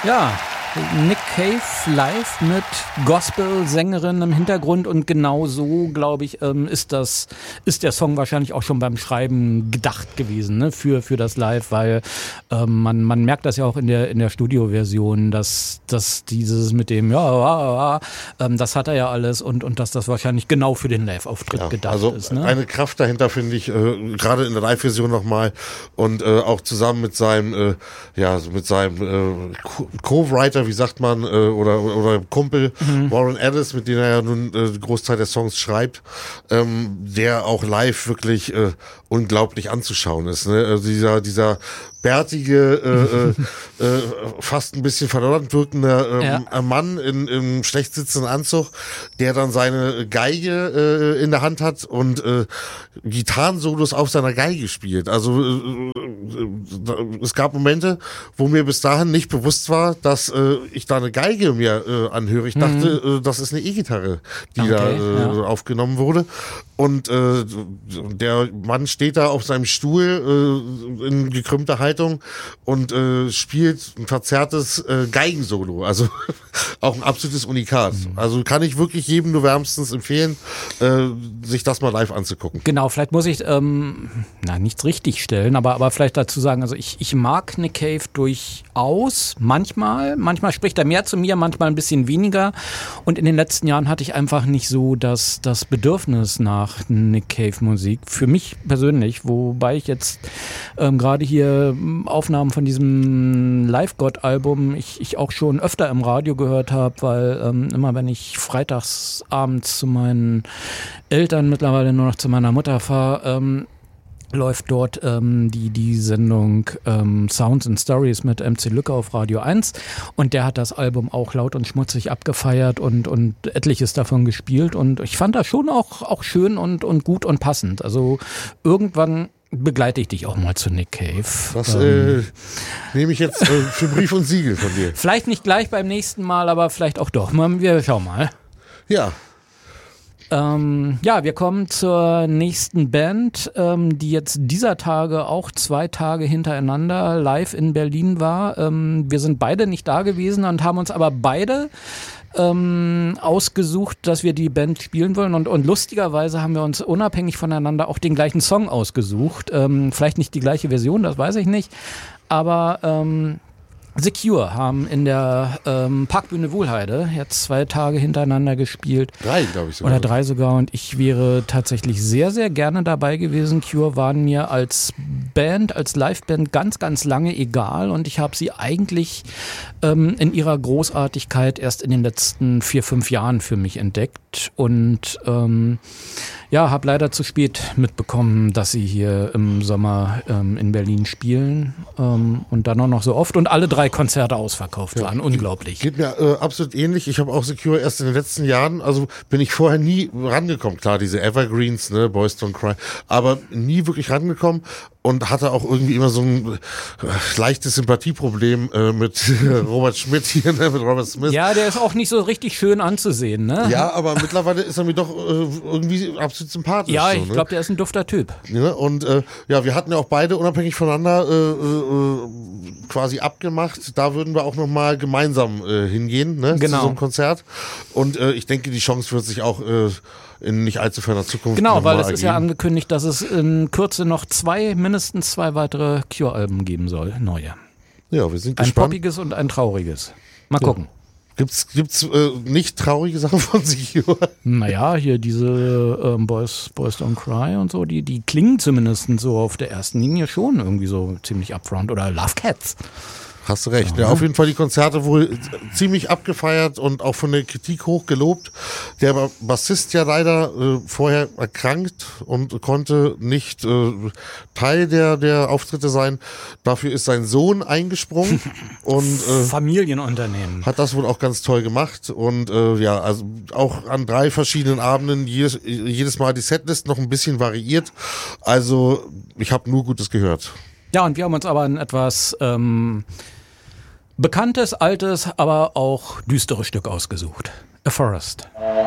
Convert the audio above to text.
Ja, Nick Cave live mit Gospel-Sängerin im Hintergrund und genau so, glaube ich, ist der Song wahrscheinlich auch schon beim Schreiben gedacht gewesen, ne? für das Live, weil man merkt das ja auch in der Studioversion, dass dieses mit dem das hat er ja alles und dass das wahrscheinlich genau für den Live-Auftritt gedacht ist. Ne? Eine Kraft dahinter finde ich, gerade in der Live-Version nochmal und auch zusammen mit seinem Co-Writer, wie sagt man, oder Kumpel Warren Ellis, mit dem er ja nun Großteil der Songs schreibt, der auch live wirklich unglaublich anzuschauen ist. Ne? Also dieser bärtige, fast ein bisschen verdorben wirkender Mann im schlecht sitzenden Anzug, der dann seine Geige in der Hand hat und Gitarrensolos auf seiner Geige spielt. Also es gab Momente, wo mir bis dahin nicht bewusst war, dass ich da eine Geige mir anhöre. Ich dachte, das ist eine E-Gitarre, die da aufgenommen wurde. Und der Mann steht da auf seinem Stuhl in gekrümmter Haltung und spielt ein verzerrtes Geigensolo. Also auch ein absolutes Unikat. Also kann ich wirklich jedem nur wärmstens empfehlen, sich das mal live anzugucken. Genau, vielleicht muss ich nichts richtig stellen, aber vielleicht dazu sagen, also ich mag Nick Cave durchaus, manchmal spricht er mehr zu mir, manchmal ein bisschen weniger und in den letzten Jahren hatte ich einfach nicht so das Bedürfnis nach Nick Cave Musik, für mich persönlich, wobei ich jetzt gerade hier Aufnahmen von diesem Live-God-Album ich auch schon öfter im Radio gehört habe, weil immer wenn ich freitags abends zu meinen Eltern, mittlerweile nur noch zu meiner Mutter fahre, läuft dort die Sendung Sounds and Stories mit MC Lücke auf Radio 1 und der hat das Album auch laut und schmutzig abgefeiert und etliches davon gespielt und ich fand das schon auch schön und gut und passend. Also irgendwann begleite ich dich auch mal zu Nick Cave. Das nehme ich jetzt für Brief und Siegel von dir. Vielleicht nicht gleich beim nächsten Mal, aber vielleicht auch doch. Wir schauen mal. Ja. Wir kommen zur nächsten Band, die jetzt dieser Tage auch 2 Tage hintereinander live in Berlin war. Wir sind beide nicht da gewesen und haben uns aber beide ausgesucht, dass wir die Band spielen wollen und lustigerweise haben wir uns unabhängig voneinander auch den gleichen Song ausgesucht. Vielleicht nicht die gleiche Version, das weiß ich nicht, aber The Cure haben in der Parkbühne Wuhlheide jetzt 2 Tage hintereinander gespielt. 3, glaube ich sogar. Oder 3 sogar und ich wäre tatsächlich sehr, sehr gerne dabei gewesen. Cure waren mir als Band, als Liveband ganz, ganz lange egal und ich habe sie eigentlich in ihrer Großartigkeit erst in den letzten 4-5 Jahren für mich entdeckt und habe leider zu spät mitbekommen, dass sie hier im Sommer in Berlin spielen und dann auch noch so oft und alle 3 Konzerte ausverkauft waren. Unglaublich. Geht mir absolut ähnlich. Ich habe auch Secure erst in den letzten Jahren, also bin ich vorher nie rangekommen. Klar, diese Evergreens, ne, Boys Don't Cry, aber nie wirklich rangekommen und hatte auch irgendwie immer so ein leichtes Sympathieproblem mit Robert Schmidt hier, ne, mit Robert Smith. Ja, der ist auch nicht so richtig schön anzusehen, ne? Ja, aber mittlerweile ist er mir doch irgendwie absolut sympathisch. Ja, so, ich ne? glaube, der ist ein dufter Typ. Ja, und wir hatten ja auch beide unabhängig voneinander quasi abgemacht. Da würden wir auch nochmal gemeinsam hingehen, ne, genau, zu so einem Konzert. Und ich denke, die Chance wird sich auch in nicht allzu ferner Zukunft genau, weil es ergeben. ist ja angekündigt, dass es in Kürze noch mindestens 2 weitere Cure-Alben geben soll, neue. Ja, wir sind ein gespannt. Ein poppiges und ein trauriges. Mal gucken. Gibt's nicht traurige Sachen von Secure? Naja, hier diese Boys Don't Cry und so, die klingen zumindest so auf der ersten Linie schon irgendwie so ziemlich upfront. Oder Love Cats. Hast du recht. Ja, auf jeden Fall die Konzerte wohl ziemlich abgefeiert und auch von der Kritik hoch gelobt. Der Bassist ja leider vorher erkrankt und konnte nicht Teil der Auftritte sein. Dafür ist sein Sohn eingesprungen und Familienunternehmen. Hat das wohl auch ganz toll gemacht und also auch an 3 verschiedenen Abenden jedes Mal die Setlist noch ein bisschen variiert. Also ich habe nur Gutes gehört. Ja, und wir haben uns aber ein etwas bekanntes, altes, aber auch düsteres Stück ausgesucht. A Forest.